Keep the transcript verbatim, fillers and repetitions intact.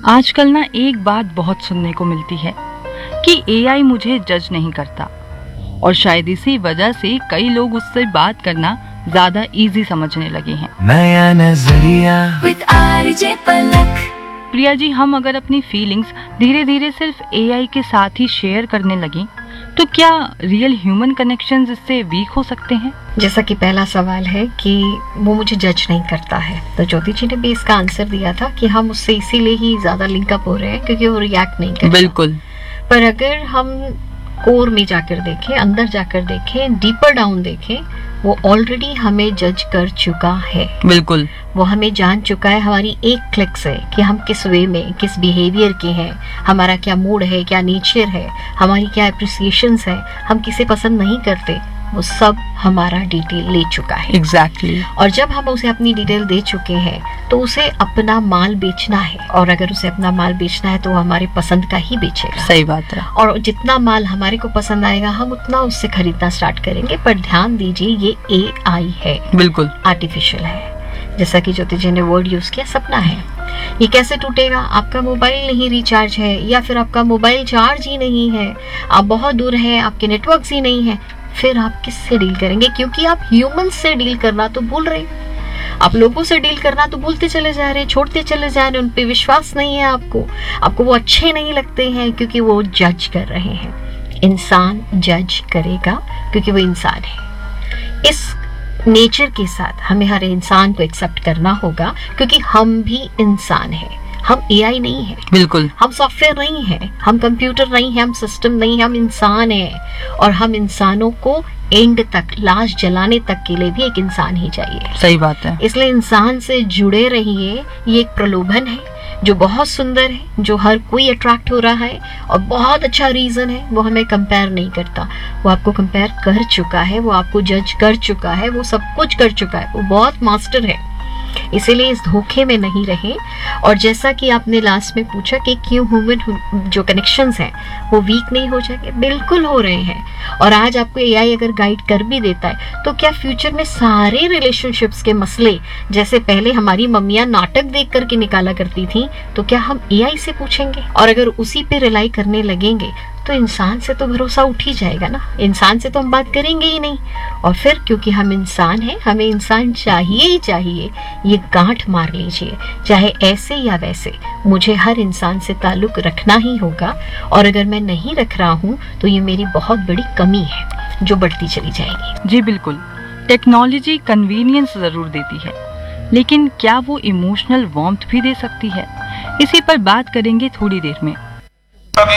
आजकल ना एक बात बहुत सुनने को मिलती है कि एआई मुझे जज नहीं करता, और शायद इसी वजह से कई लोग उससे बात करना ज्यादा इजी समझने लगे हैं। नया नजरिया with आरजे पलक। प्रिया जी, हम अगर अपनी फीलिंग्स धीरे धीरे सिर्फ एआई के साथ ही शेयर करने लगे तो क्या रियल ह्यूमन कनेक्शंस इससे वीक हो सकते हैं? जैसा कि पहला सवाल है कि वो मुझे जज नहीं करता है, तो ज्योति जी ने भी इसका आंसर दिया था कि हम उससे इसीलिए ही ज्यादा लिंकअप हो रहे हैं क्योंकि वो रिएक्ट नहीं करता। बिल्कुल। पर अगर हम कोर में जाकर देखें, अंदर जाकर देखें, डीपर डाउन देखें, वो ऑलरेडी हमें जज कर चुका है। बिल्कुल। वो हमें जान चुका है हमारी एक क्लिक से कि हम किस वे में, किस बिहेवियर के हैं, हमारा क्या मूड है, क्या नेचर है, हमारी क्या अप्रिसिएशंस है, हम किसे पसंद नहीं करते, वो सब हमारा डिटेल ले चुका है। Exactly exactly. और जब हम उसे अपनी डिटेल दे चुके हैं तो उसे अपना माल बेचना है, और अगर उसे अपना माल बेचना है तो वो हमारे पसंद का ही बेचेगा। सही बात है। और जितना माल हमारे को पसंद आएगा हम उतना उससे खरीदना स्टार्ट करेंगे। पर ध्यान दीजिए, ये एआई है, बिल्कुल आर्टिफिशियल है। जैसा कि ज्योति जी ने वर्ड यूज किया, सपना है। ये कैसे टूटेगा? आपका मोबाइल नहीं रिचार्ज है, या फिर आपका मोबाइल चार्ज ही नहीं है, आप बहुत दूर है, आपके नेटवर्क्स ही नहीं है, फिर आप किससे डील करेंगे? क्योंकि आप ह्यूमन से डील करना तो भूल रहे हैं, आप लोगों से डील करना तो भूलते चले जा रहे हैं, छोड़ते चले जा रहे हैं, उन पे विश्वास नहीं है आपको, आपको वो अच्छे नहीं लगते हैं क्योंकि वो जज कर रहे हैं। इंसान जज करेगा क्योंकि वो इंसान है। इस नेचर के साथ हमें हर इंसान को एक्सेप्ट करना होगा क्योंकि हम भी इंसान हैं, हम एआई नहीं है। बिल्कुल। हम सॉफ्टवेयर नहीं है, हम कंप्यूटर नहीं है, हम सिस्टम नहीं है, हम इंसान हैं। और हम इंसानों को एंड तक, लाश जलाने तक के लिए भी एक इंसान ही चाहिए। सही बात है। इसलिए इंसान से जुड़े रहिए। ये एक प्रलोभन है जो बहुत सुंदर है, जो हर कोई अट्रैक्ट हो रहा है, और बहुत अच्छा रीजन है। वो हमें कंपेयर नहीं करता, वो आपको कंपेयर कर चुका है, वो आपको जज कर चुका है, वो सब कुछ कर चुका है, वो बहुत मास्टर है। इसीलिए इस धोखे में नहीं रहे। और जैसा कि आपने लास्ट में पूछा कि क्यों ह्यूमन जो कनेक्शंस हैं वो वीक नहीं हो जाएंगे, बिल्कुल हो रहे हैं। और आज आपको एआई अगर गाइड कर भी देता है तो क्या फ्यूचर में सारे रिलेशनशिप्स के मसले जैसे पहले हमारी मम्मियां नाटक देख करके निकाला करती थी, तो क्या हम एआई से पूछेंगे? और अगर उसी पे रिलाई करने लगेंगे तो इंसान से तो भरोसा उठ ही जाएगा ना, इंसान से तो हम बात करेंगे ही नहीं। और फिर क्योंकि हम इंसान हैं, हमें इंसान चाहिए ही चाहिए। ये गांठ मार लीजिए, चाहे ऐसे या वैसे, मुझे हर इंसान से ताल्लुक रखना ही होगा। और अगर मैं नहीं रख रहा हूँ तो ये मेरी बहुत बड़ी कमी है जो बढ़ती चली जाएगी। जी बिल्कुल। टेक्नोलॉजी कन्वीनियंस जरूर देती है, लेकिन क्या वो इमोशनल वार्मथ भी दे सकती है? इसी पर बात करेंगे थोड़ी देर में।